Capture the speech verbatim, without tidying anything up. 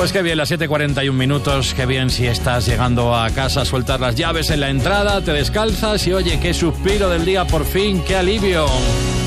Pues qué bien, las siete y cuarenta y un minutos, qué bien si estás llegando a casa, sueltas las llaves en la entrada, te descalzas y oye, qué suspiro del día por fin, qué alivio.